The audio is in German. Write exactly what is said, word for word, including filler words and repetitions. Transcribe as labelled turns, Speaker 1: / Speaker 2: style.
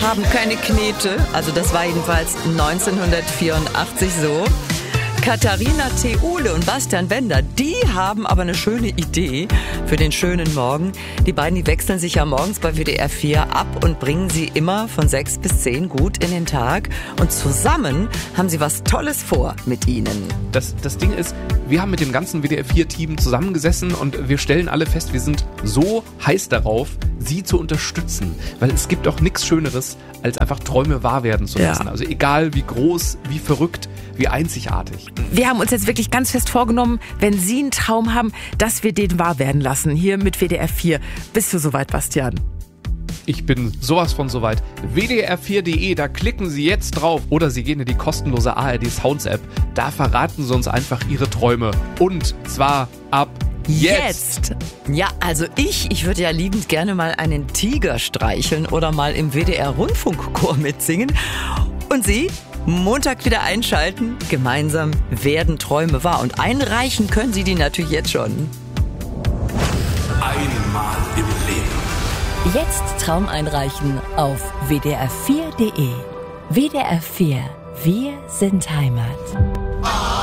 Speaker 1: haben keine Knete. Also das war jedenfalls neunzehnhundertvierundachtzig so. Katharina Theule und Bastian Bender, die haben aber eine schöne Idee für den schönen Morgen. Die beiden, die wechseln sich ja morgens bei W D R vier ab und bringen sie immer von sechs bis zehn gut in den Tag. Und zusammen haben sie was Tolles vor mit ihnen.
Speaker 2: Das, das Ding ist, wir haben mit dem ganzen W D R vier Team zusammengesessen und wir stellen alle fest, wir sind so heiß darauf, sie zu unterstützen. Weil es gibt auch nichts Schöneres, als einfach Träume wahr werden zu lassen. Ja. Also egal wie groß, wie verrückt, wie einzigartig.
Speaker 3: Wir haben uns jetzt wirklich ganz fest vorgenommen, wenn Sie einen Traum haben, dass wir den wahr werden lassen. Hier mit W D R vier. Bist du soweit, Bastian?
Speaker 2: Ich bin sowas von soweit. W D R vier punkt de, da klicken Sie jetzt drauf. Oder Sie gehen in die kostenlose A R D Sounds App. Da verraten Sie uns einfach Ihre Träume. Und zwar ab jetzt.
Speaker 1: Jetzt! Ja, also ich, ich würde ja liebend gerne mal einen Tiger streicheln oder mal im W D R Rundfunkchor mitsingen. Und Sie? Montag wieder einschalten. Gemeinsam werden Träume wahr. Und einreichen können Sie die natürlich jetzt schon.
Speaker 4: Einmal im Leben.
Speaker 5: Jetzt Traum einreichen auf W D R vier punkt de. W D R vier. Wir sind Heimat.